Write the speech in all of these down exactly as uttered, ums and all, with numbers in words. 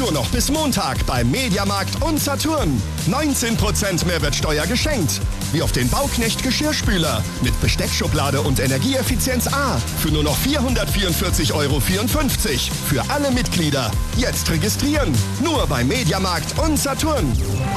Nur noch bis Montag beim Mediamarkt und Saturn. neunzehn Prozent Mehrwertsteuer geschenkt. Wie auf den Bauknecht Geschirrspüler mit Besteckschublade und Energieeffizienz A für nur noch vierhundertvierundvierzig Euro vierundfünfzig. Für alle Mitglieder. Jetzt registrieren. Nur beim Mediamarkt und Saturn.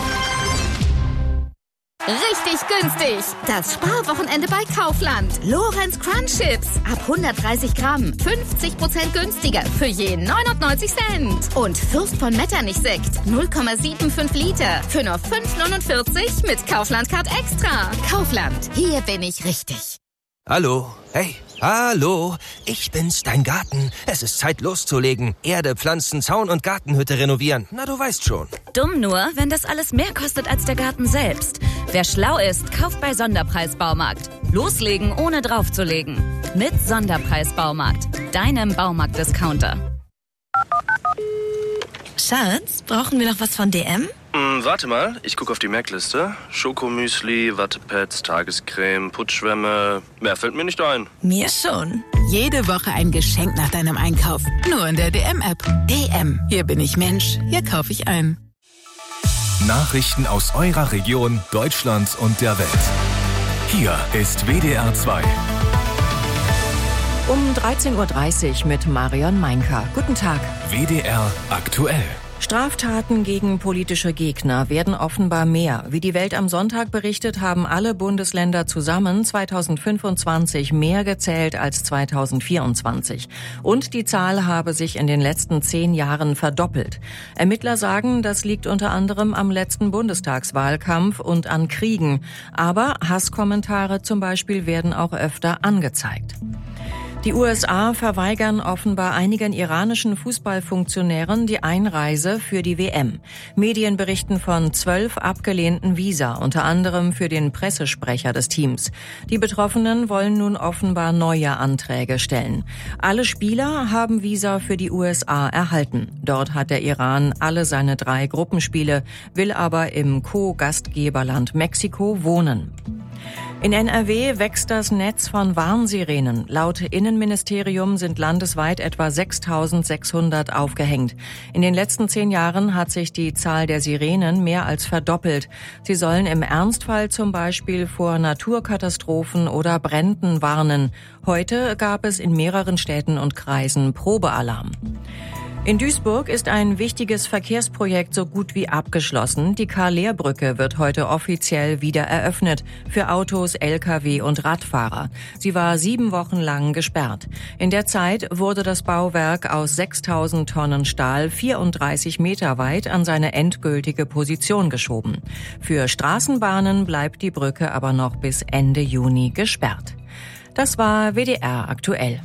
Richtig günstig. Das Sparwochenende bei Kaufland. Lorenz Crunch Chips. Ab hundertdreißig Gramm. fünfzig Prozent günstiger. Für je neunundneunzig Cent. Und Fürst von Metternich Sekt. null Komma fünfundsiebzig Liter. Für nur fünf neunundvierzig mit Kaufland Card Extra. Kaufland. Hier bin ich richtig. Hallo. Hey. Hallo, ich bin's, dein Garten. Es ist Zeit loszulegen. Erde, Pflanzen, Zaun und Gartenhütte renovieren. Na, du weißt schon. Dumm nur, wenn das alles mehr kostet als der Garten selbst. Wer schlau ist, kauft bei Sonderpreis Baumarkt. Loslegen, ohne draufzulegen. Mit Sonderpreis Baumarkt. Deinem Baumarkt-Discounter. Schatz, brauchen wir noch was von D M? Hm, warte mal, ich gucke auf die Merkliste. Schokomüsli, Wattepads, Tagescreme, Putzschwämme. Mehr fällt mir nicht ein. Mir schon. Jede Woche ein Geschenk nach deinem Einkauf. Nur in der D M-App. D M. Hier bin ich Mensch. Hier kaufe ich ein. Nachrichten aus eurer Region, Deutschland und der Welt. Hier ist W D R zwei. Um dreizehn Uhr dreißig mit Marion Meinker. Guten Tag. W D R aktuell. Straftaten gegen politische Gegner werden offenbar mehr. Wie die Welt am Sonntag berichtet, haben alle Bundesländer zusammen zweitausendfünfundzwanzig mehr gezählt als zweitausendvierundzwanzig. Und die Zahl habe sich in den letzten zehn Jahren verdoppelt. Ermittler sagen, das liegt unter anderem am letzten Bundestagswahlkampf und an Kriegen. Aber Hasskommentare zum Beispiel werden auch öfter angezeigt. Die U S A verweigern offenbar einigen iranischen Fußballfunktionären die Einreise für die W M. Medien berichten von zwölf abgelehnten Visa, unter anderem für den Pressesprecher des Teams. Die Betroffenen wollen nun offenbar neue Anträge stellen. Alle Spieler haben Visa für die U S A erhalten. Dort hat der Iran alle seine drei Gruppenspiele, will aber im Co-Gastgeberland Mexiko wohnen. In N R W wächst das Netz von Warnsirenen. Laut Innenministerium sind landesweit etwa sechstausendsechshundert aufgehängt. In den letzten zehn Jahren hat sich die Zahl der Sirenen mehr als verdoppelt. Sie sollen im Ernstfall zum Beispiel vor Naturkatastrophen oder Bränden warnen. Heute gab es in mehreren Städten und Kreisen Probealarm. In Duisburg ist ein wichtiges Verkehrsprojekt so gut wie abgeschlossen. Die Karl-Lehr-Brücke wird heute offiziell wieder eröffnet für Autos, L K W und Radfahrer. Sie war sieben Wochen lang gesperrt. In der Zeit wurde das Bauwerk aus sechstausend Tonnen Stahl vierunddreißig Meter weit an seine endgültige Position geschoben. Für Straßenbahnen bleibt die Brücke aber noch bis Ende Juni gesperrt. Das war W D R aktuell.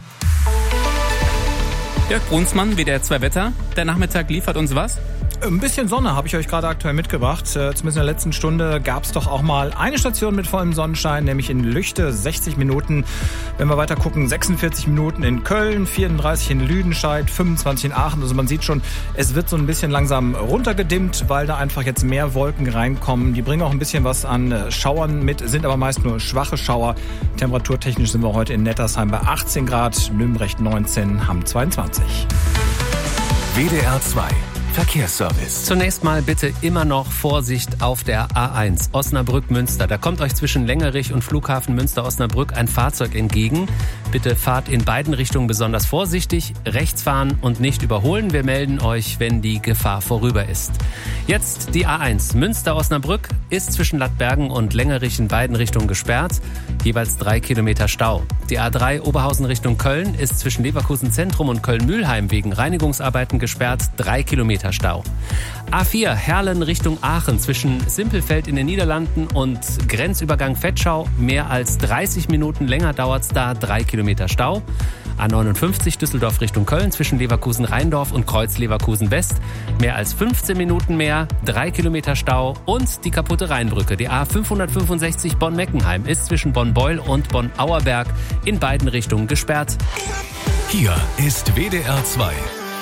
Jörg Brunsmann, W D R zwei Wetter. Der Nachmittag liefert uns was? Ein bisschen Sonne habe ich euch gerade aktuell mitgebracht. Zumindest in der letzten Stunde gab es doch auch mal eine Station mit vollem Sonnenschein, nämlich in Lüchte, sechzig Minuten. Wenn wir weiter gucken, sechsundvierzig Minuten in Köln, vierunddreißig in Lüdenscheid, fünfundzwanzig in Aachen. Also man sieht schon, es wird so ein bisschen langsam runtergedimmt, weil da einfach jetzt mehr Wolken reinkommen. Die bringen auch ein bisschen was an Schauern mit, sind aber meist nur schwache Schauer. Temperaturtechnisch sind wir heute in Nettersheim bei achtzehn Grad, Nürnberg neunzehn, Hamm zweiundzwanzig. W D R zwei Verkehrsservice. Zunächst mal bitte immer noch Vorsicht auf der A eins Osnabrück-Münster. Da kommt euch zwischen Längerich und Flughafen Münster-Osnabrück ein Fahrzeug entgegen. Bitte fahrt in beiden Richtungen besonders vorsichtig, rechts fahren und nicht überholen. Wir melden euch, wenn die Gefahr vorüber ist. Jetzt die A eins Münster-Osnabrück ist zwischen Lattbergen und Längerich in beiden Richtungen gesperrt. Jeweils drei Kilometer Stau. Die A drei Oberhausen Richtung Köln ist zwischen Leverkusen Zentrum und Köln-Mühlheim wegen Reinigungsarbeiten gesperrt. Drei Kilometer Stau. A vier Herlen Richtung Aachen zwischen Simpelfeld in den Niederlanden und Grenzübergang Vetschau. Mehr als dreißig Minuten länger dauert's da. Drei Kilometer Stau. A neunundfünfzig Düsseldorf Richtung Köln zwischen Leverkusen-Rheindorf und Kreuz Leverkusen-West. Mehr als fünfzehn Minuten mehr, drei Kilometer Stau und die kaputte Rheinbrücke. Die A fünfhundertfünfundsechzig Bonn-Meckenheim ist zwischen Bonn-Beul und Bonn-Auerberg in beiden Richtungen gesperrt. Hier ist W D R zwei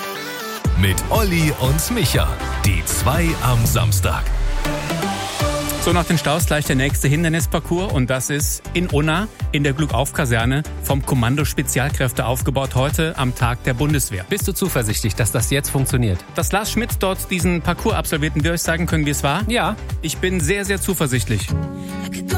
mit Olli und Micha. Die zwei am Samstag. So, nach den Staus gleich der nächste Hindernisparcours und das ist in Unna in der Glückauf-Kaserne vom Kommando Spezialkräfte aufgebaut, heute am Tag der Bundeswehr. Bist du zuversichtlich, dass das jetzt funktioniert? Dass Lars Schmidt dort diesen Parcours absolviert und wir euch sagen können, wie es war? Ja. Ich bin sehr, sehr zuversichtlich.